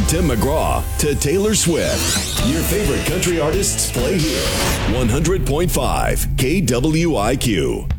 Tim McGraw to Taylor Swift. Your favorite country artists play here. 100.5 KWIQ.